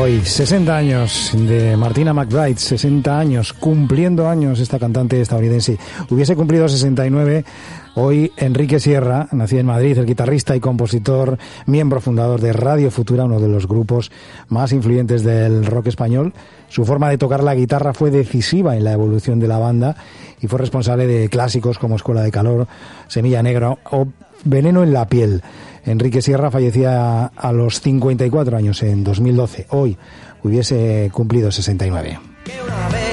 Hoy, 60 años de Martina McBride, 60 años, cumpliendo años esta cantante estadounidense. Hubiese cumplido 69 hoy Enrique Sierra, nacido en Madrid, el guitarrista y compositor, miembro fundador de Radio Futura, uno de los grupos más influyentes del rock español. Su forma de tocar la guitarra fue decisiva en la evolución de la banda y fue responsable de clásicos como Escuela de Calor, Semilla Negra o Veneno en la piel. Enrique Sierra fallecía a los 54 años en 2012. Hoy hubiese cumplido 69.